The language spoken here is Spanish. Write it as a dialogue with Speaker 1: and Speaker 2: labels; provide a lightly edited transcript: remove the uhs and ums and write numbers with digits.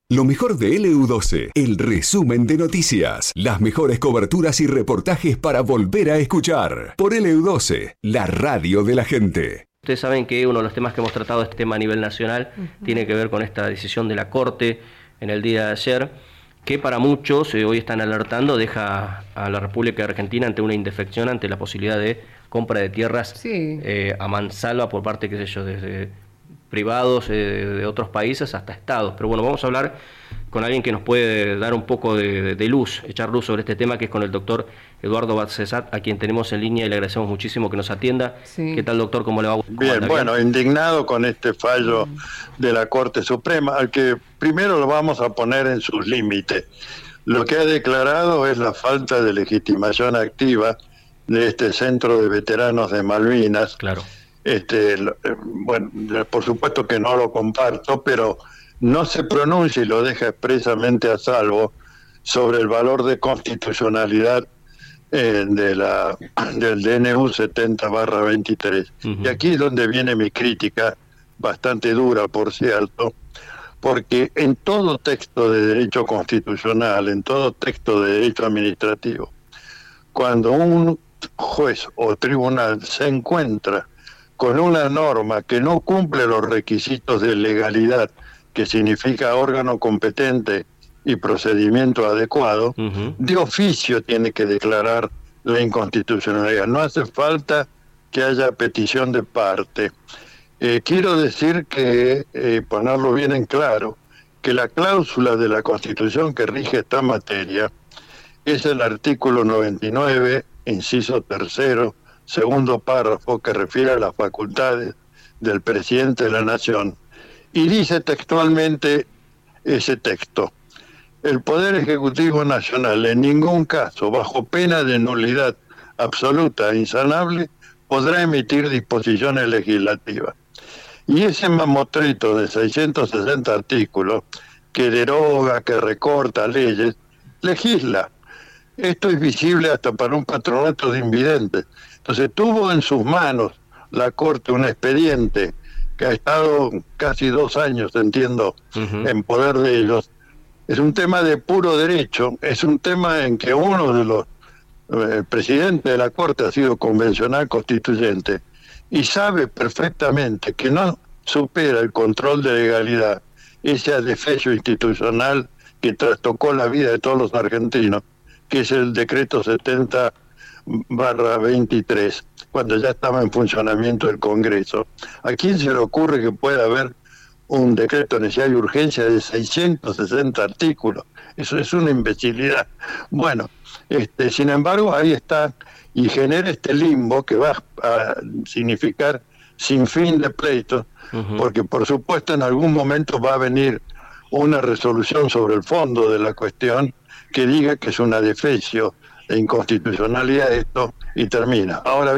Speaker 1: Lo mejor de LU12, el resumen de noticias, las mejores coberturas y reportajes para volver a escuchar. Por LU12, la radio de la gente.
Speaker 2: Ustedes saben que uno de los temas que hemos tratado, este tema a nivel nacional, tiene que ver con esta decisión de la Corte en el día de ayer, que para muchos, hoy están alertando, deja a la República Argentina ante una indefección, ante la posibilidad de compra de tierras a mansalva por parte, qué sé yo, desde privados de otros países hasta estados. Pero bueno, vamos a hablar con alguien que nos puede dar un poco de luz, echar luz sobre este tema, que es con el doctor Eduardo Bacesat, a quien tenemos en línea y le agradecemos muchísimo que nos atienda. ¿Qué tal, doctor? ¿Cómo le va?
Speaker 3: Bien, bueno, indignado con este fallo de la Corte Suprema, al que primero lo vamos a poner en sus límites. Lo que ha declarado es la falta de legitimación activa de este Centro de Veteranos de Malvinas.
Speaker 2: Claro.
Speaker 3: Bueno, por supuesto que no lo comparto, pero no se pronuncia y lo deja expresamente a salvo sobre el valor de constitucionalidad del DNU 70/23. Y aquí es donde viene mi crítica, bastante dura por cierto, porque en todo texto de derecho constitucional, en todo texto de derecho administrativo, cuando un juez o tribunal se encuentra con una norma que no cumple los requisitos de legalidad, que significa órgano competente y procedimiento adecuado, de oficio tiene que declarar la inconstitucionalidad. No hace falta que haya petición de parte. Quiero decir que, ponerlo bien en claro, que la cláusula de la Constitución que rige esta materia es el artículo 99, inciso tercero, segundo párrafo, que refiere a las facultades del presidente de la Nación, y dice textualmente ese texto: el Poder Ejecutivo Nacional en ningún caso, bajo pena de nulidad absoluta e insanable, podrá emitir disposiciones legislativas. Y ese mamotreto de 660 artículos, que deroga, que recorta leyes, legisla. Esto es visible hasta para un patronato de invidentes. Entonces tuvo en sus manos la Corte un expediente que ha estado casi 2 años, entiendo, en poder de ellos. Es un tema de puro derecho, es un tema en que uno de los presidentes de la Corte ha sido convencional constituyente y sabe perfectamente que no supera el control de legalidad ese adefesio institucional que trastocó la vida de todos los argentinos, que es el decreto 70/23, cuando ya estaba en funcionamiento el Congreso. ¿A quién se le ocurre que pueda haber un decreto de necesidad y urgencia de 660 artículos? Eso es una imbecilidad. Bueno, sin embargo, ahí está, y genera este limbo que va a significar sin fin de pleitos, porque por supuesto en algún momento va a venir una resolución sobre el fondo de la cuestión que diga que es un adefesio de inconstitucionalidad esto, y termina. Ahora